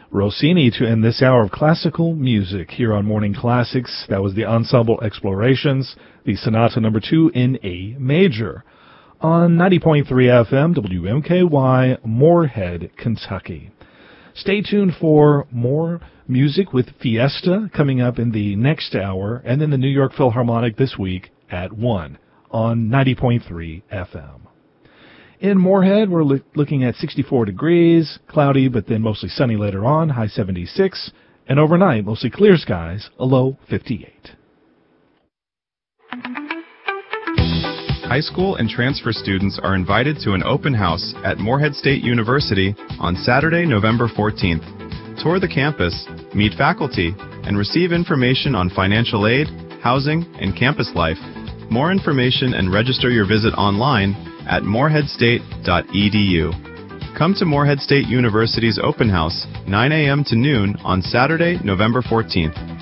Rossini to end this hour of classical music here on Morning Classics. That was the Ensemble Explorations, the Sonata No. 2 in A major, on 90.3 FM WMKY, Moorhead, Kentucky. Stay tuned for more music with Fiesta coming up in the next hour, and then the New York Philharmonic this week at 1 on 90.3 FM. In Moorhead, we're looking at 64 degrees, cloudy, but then mostly sunny later on, high 76, and overnight, mostly clear skies, a low 58. High school and transfer students are invited to an open house at Moorhead State University on Saturday, November 14th. Tour the campus, meet faculty, and receive information on financial aid, housing, and campus life. More information and register your visit online at moorheadstate.edu. Come to Moorhead State University's open house, 9 a.m. to noon on Saturday, November 14th.